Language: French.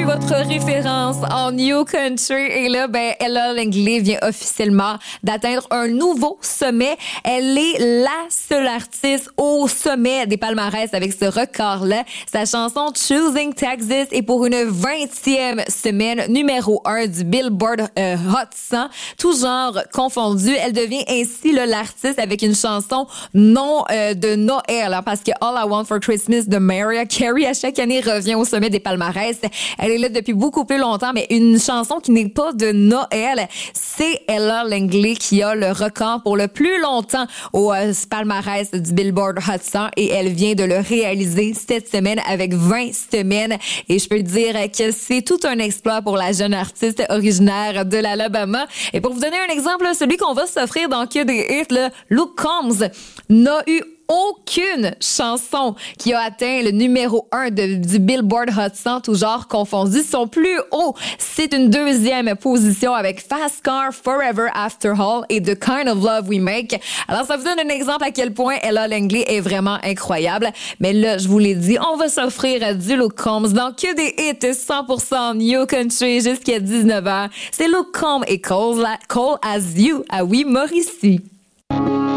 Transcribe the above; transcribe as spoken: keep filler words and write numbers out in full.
votre référence en New Country. Et là, ben, Ella Langley vient officiellement d'atteindre un nouveau sommet. Elle est la seule artiste au sommet des palmarès avec ce record-là. Sa chanson Choosing Texas est pour une vingtième semaine numéro un du Billboard euh, Hot cent, tout genre confondu. Elle devient ainsi là, l'artiste avec une chanson non euh, de Noël, hein, parce que All I Want for Christmas de Mariah Carey à chaque année revient au sommet des palmarès. Elle est là depuis beaucoup plus longtemps, mais une chanson qui n'est pas de Noël, c'est Ella Langley qui a le record pour le plus longtemps au euh, palmarès du Billboard Hot cent et elle vient de le réaliser cette semaine avec vingt semaines. Et je peux dire que c'est tout un exploit pour la jeune artiste originaire de l'Alabama. Et pour vous donner un exemple, celui qu'on va s'offrir dans Que des hits, là, Luke Combs n'a eu aucune chanson qui a atteint le numéro un de, du Billboard Hot cent, tout genre confondu. Son plus haut, c'est une deuxième position avec Fast Car, Forever After All et The Kind of Love We Make. Alors, ça vous donne un exemple à quel point Ella Langley est vraiment incroyable. Mais là, je vous l'ai dit, on va s'offrir du Luke Combs dans Que des hits cent pour cent New Country jusqu'à dix-neuf heures. C'est Luke Combs et Cole, Cole As You à Oui Mauricie.